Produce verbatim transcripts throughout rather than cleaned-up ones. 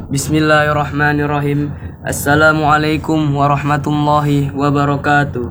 Bismillahirrahmanirrahim. Assalamualaikum warahmatullahi wabarakatuh.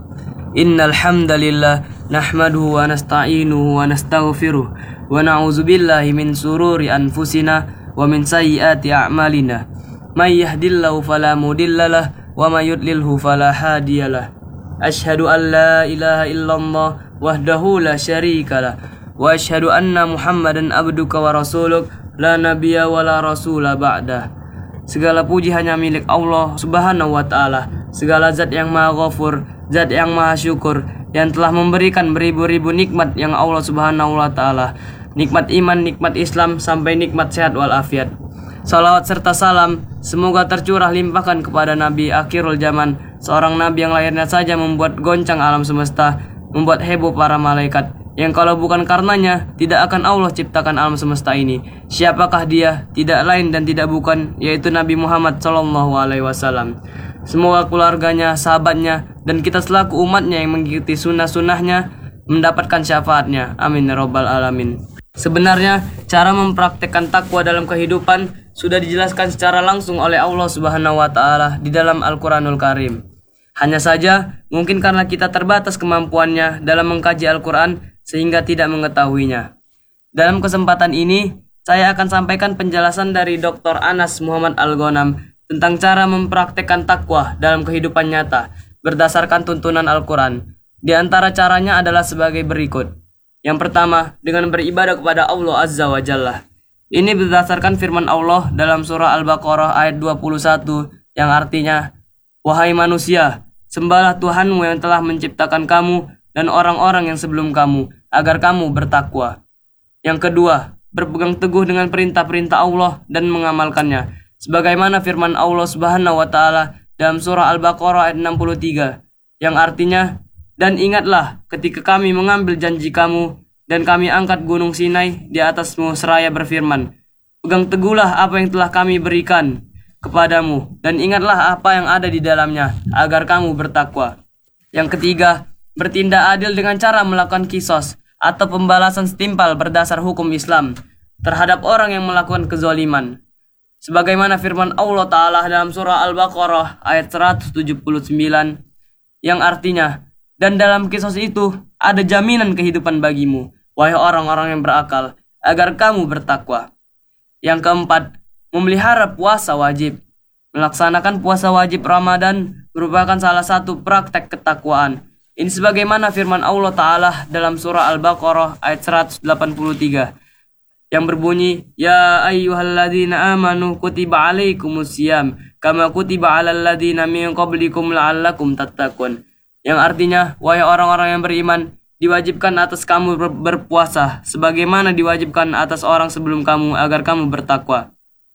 Innal hamdalillah nahmaduhu wa nasta'inuhu wa nastaghfiruh wa na'udzu billahi min sururi anfusina wa min sayyiati a'malina. May yahdihillahu fala mudhillalah wa may yudlilhu fala hadiyalah. Asyhadu an la ilaha illallah wahdahu la syarikalah wa asyhadu anna Muhammadan abduka wa rasuluk la nabiyya wa la rasula ba'dah. Segala puji hanya milik Allah Subhanahu wa ta'ala. Segala zat yang maha ghafur, zat yang maha syukur, yang telah memberikan beribu-ribu nikmat yang Allah Subhanahu wa ta'ala. Nikmat iman, nikmat Islam, sampai nikmat sehat walafiat. Salawat serta salam semoga tercurah limpahkan kepada Nabi akhirul zaman, seorang nabi yang lahirnya saja membuat goncang alam semesta, membuat heboh para malaikat, yang kalau bukan karenanya tidak akan Allah ciptakan alam semesta ini. Siapakah dia? Tidak lain dan tidak bukan, yaitu Nabi Muhammad shallallahu alaihi wasallam. Semoga keluarganya, sahabatnya, dan kita selaku umatnya yang mengikuti sunnah-sunnahnya mendapatkan syafaatnya. Amin ya rabbal alamin. Sebenarnya cara mempraktekkan takwa dalam kehidupan sudah dijelaskan secara langsung oleh Allah Subhanahu wa ta'ala di dalam Al-Quranul Karim. Hanya saja mungkin karena kita terbatas kemampuannya dalam mengkaji Al-Quran sehingga tidak mengetahuinya. Dalam kesempatan ini saya akan sampaikan penjelasan dari Doktor Anas Muhammad Al-Ghanam tentang cara mempraktekkan takwa dalam kehidupan nyata berdasarkan tuntunan Al-Quran. Di antara caranya adalah sebagai berikut. Yang pertama, dengan beribadah kepada Allah Azza wa Jalla. Ini berdasarkan firman Allah dalam surah Al-Baqarah ayat dua puluh satu yang artinya, wahai manusia, sembahlah Tuhanmu yang telah menciptakan kamu dan orang-orang yang sebelum kamu, agar kamu bertakwa. Yang kedua, berpegang teguh dengan perintah-perintah Allah dan mengamalkannya, sebagaimana firman Allah Subhanahu wa ta'ala dalam surah Al-Baqarah ayat enam puluh tiga, yang artinya, dan ingatlah ketika kami mengambil janji kamu dan kami angkat gunung Sinai di atasmu seraya berfirman, pegang teguhlah apa yang telah kami berikan kepadamu dan ingatlah apa yang ada di dalamnya agar kamu bertakwa. Yang ketiga, bertindak adil dengan cara melakukan kisos atau pembalasan setimpal berdasar hukum Islam terhadap orang yang melakukan kezaliman. Sebagaimana firman Allah Ta'ala dalam surah Al-Baqarah ayat seratus tujuh puluh sembilan yang artinya, dan dalam kisos itu ada jaminan kehidupan bagimu, wahai orang-orang yang berakal, agar kamu bertakwa. Yang keempat, memelihara puasa wajib. Melaksanakan puasa wajib Ramadan merupakan salah satu praktek ketakwaan. Ini sebagaimana firman Allah Ta'ala dalam surah Al-Baqarah ayat seratus delapan puluh tiga yang berbunyi, ya ayyuhalladzina amanu kutiba alaikumusiyam kama kutiba alal ladzina min qablikum la'allakum tattaqun. Yang artinya, wahai orang-orang yang beriman, diwajibkan atas kamu ber- berpuasa sebagaimana diwajibkan atas orang sebelum kamu agar kamu bertakwa.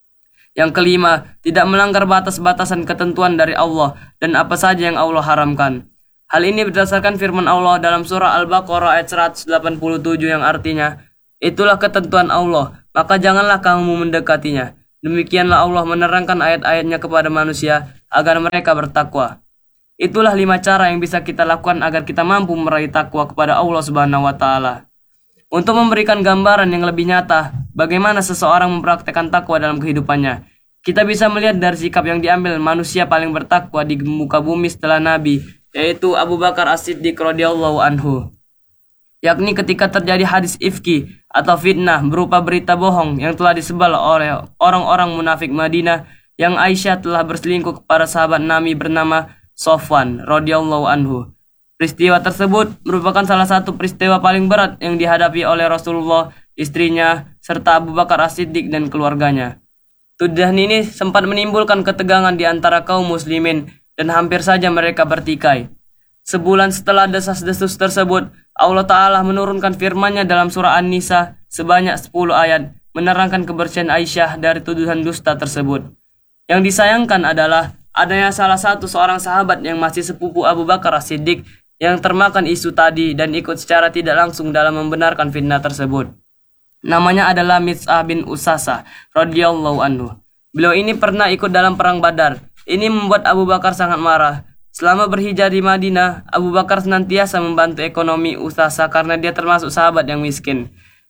Yang kelima, tidak melanggar batas-batasan ketentuan dari Allah dan apa saja yang Allah haramkan. Hal ini berdasarkan firman Allah dalam surah Al-Baqarah ayat seratus delapan puluh tujuh yang artinya, itulah ketentuan Allah, maka janganlah kamu mendekatinya. Demikianlah Allah menerangkan ayat-ayatnya kepada manusia agar mereka bertakwa. Itulah lima cara yang bisa kita lakukan agar kita mampu meraih takwa kepada Allah Subhanahu wa ta'ala. Untuk memberikan gambaran yang lebih nyata bagaimana seseorang mempraktekkan takwa dalam kehidupannya, kita bisa melihat dari sikap yang diambil manusia paling bertakwa di muka bumi setelah Nabi, yaitu Abu Bakar As-Siddiq radhiyallahu anhu. Yakni ketika terjadi hadis ifki atau fitnah berupa berita bohong yang telah disebar oleh orang-orang munafik Madinah yang Aisyah telah berselingkuh kepada sahabat Nabi bernama Sofwan radhiyallahu anhu. Peristiwa tersebut merupakan salah satu peristiwa paling berat yang dihadapi oleh Rasulullah, istrinya, serta Abu Bakar As-Siddiq dan keluarganya. Tuduhan ini sempat menimbulkan ketegangan di antara kaum muslimin dan hampir saja mereka bertikai. Sebulan setelah desas-desus tersebut, Allah Ta'ala menurunkan firman-Nya dalam surah An-Nisa sebanyak sepuluh ayat menerangkan kebersihan Aisyah dari tuduhan dusta tersebut. Yang disayangkan adalah adanya salah satu seorang sahabat yang masih sepupu Abu Bakar As-Siddiq yang termakan isu tadi dan ikut secara tidak langsung dalam membenarkan fitnah tersebut. Namanya adalah Mits'ah bin Usasa radhiyallahu anhu. Beliau ini pernah ikut dalam perang Badar. Ini membuat Abu Bakar sangat marah. Selama berhijrah di Madinah, Abu Bakar senantiasa membantu ekonomi Usasa karena dia termasuk sahabat yang miskin.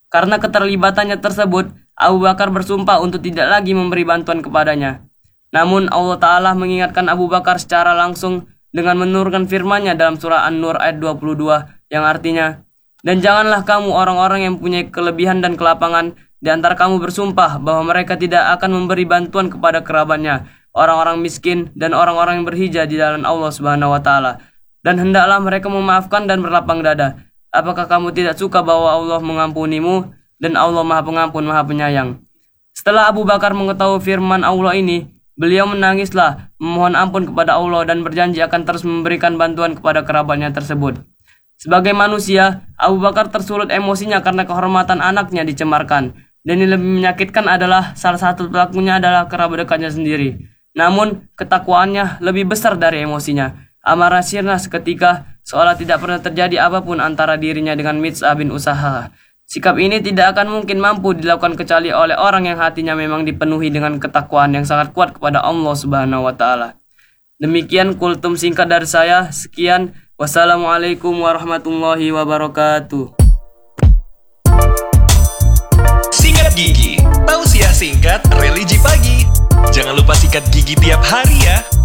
Karena keterlibatannya tersebut, Abu Bakar bersumpah untuk tidak lagi memberi bantuan kepadanya. Namun Allah Ta'ala mengingatkan Abu Bakar secara langsung dengan menurunkan firman-Nya dalam surah An-Nur ayat dua puluh dua yang artinya, "Dan janganlah kamu orang-orang yang punya kelebihan dan kelapangan di antara kamu bersumpah bahwa mereka tidak akan memberi bantuan kepada kerabatnya, orang-orang miskin dan orang-orang yang berhijrah di jalan Allah Subhanahu wa taala. Dan hendaklah mereka memaafkan dan berlapang dada. Apakah kamu tidak suka bahwa Allah mengampunimu dan Allah Maha Pengampun, Maha Penyayang?" Setelah Abu Bakar mengetahui firman Allah ini, beliau menangislah, memohon ampun kepada Allah dan berjanji akan terus memberikan bantuan kepada kerabatnya tersebut. Sebagai manusia, Abu Bakar tersulut emosinya karena kehormatan anaknya dicemarkan. Dan yang lebih menyakitkan adalah salah satu pelakunya adalah kerabat dekatnya sendiri. Namun, ketakwaannya lebih besar dari emosinya. Amarah sirna seketika, seolah tidak pernah terjadi apapun antara dirinya dengan Mits'ah bin Usaha. Sikap ini tidak akan mungkin mampu dilakukan kecuali oleh orang yang hatinya memang dipenuhi dengan ketakwaan yang sangat kuat kepada Allah Subhanahu wa taala. Demikian kultum singkat dari saya. Sekian. Wassalamualaikum warahmatullahi wabarakatuh. Sikat gigi, tausiah singkat religi pagi. Jangan lupa sikat gigi tiap hari ya.